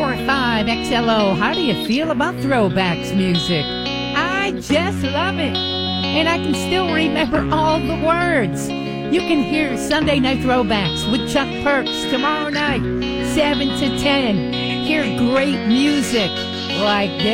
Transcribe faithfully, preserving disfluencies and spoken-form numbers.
four five X L O. How do you feel about throwbacks music? I just love it. And I can still remember all the words. You can hear Sunday Night Throwbacks with Chuck Perks tomorrow night, seven to ten. Hear great music like this.